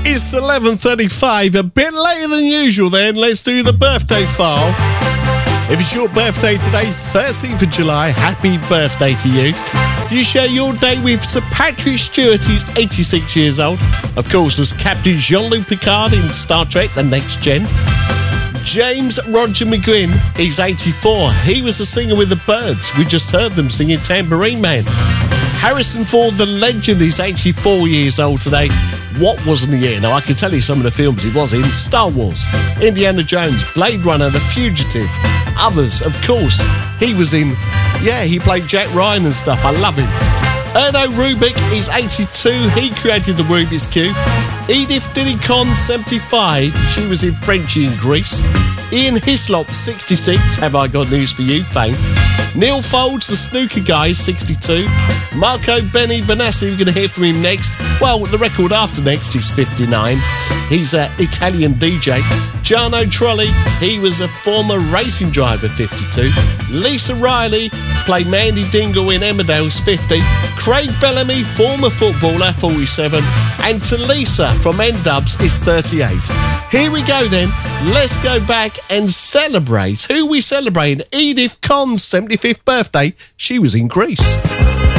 It's 11:35, a bit later than usual then. Let's do the birthday file. If it's your birthday today, 13th of July, happy birthday to you. You share your day with Sir Patrick Stewart, he's 86 years old. Of course, was Captain Jean-Luc Picard in Star Trek The Next Gen. James Roger McGuinn, he's 84. He was the singer with the Byrds. We just heard them singing Tambourine Man. Harrison Ford, the legend, is 84 years old today. What wasn't he in? Now, I can tell you some of the films he was in. Star Wars, Indiana Jones, Blade Runner, The Fugitive, others, of course. He was in, he played Jack Ryan and stuff. I love him. Erno Rubik is 82. He created the Rubik's Cube. Edith Didicon, 75. She was in Frenchie in Greece. Ian Hislop, 66. Have I got news for you? Fame. Neil Folds, the snooker guy, 62. Marco Benny Benassi, we're going to hear from him next. Well, the record after next is 59. He's an Italian DJ. Jarno Trulli, he was a former racing driver, 52. Lisa Riley played Mandy Dingle in Emmerdale's 50. Craig Bellamy, former footballer, 47. And Talisa from N-Dubs is 38. Here we go then. Let's go back and celebrate. Who we celebrating? Edith Con's 75th birthday. She was in Greece.